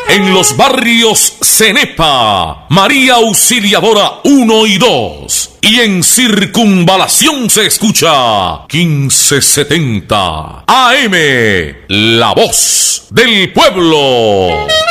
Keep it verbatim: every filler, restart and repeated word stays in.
En los barrios Cenepa, María Auxiliadora uno y dos. Y en Circunvalación se escucha quince setenta A M, La Voz del Pueblo.